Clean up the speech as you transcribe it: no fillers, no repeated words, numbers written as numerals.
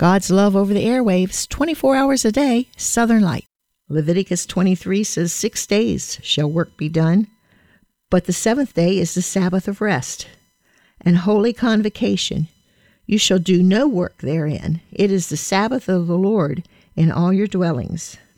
God's love over the airwaves, 24 hours a day, Southern Light. Leviticus 23 says 6 days shall work be done, but the seventh day is the Sabbath of rest and holy convocation. You shall do no work therein. It is the Sabbath of the Lord in all your dwellings.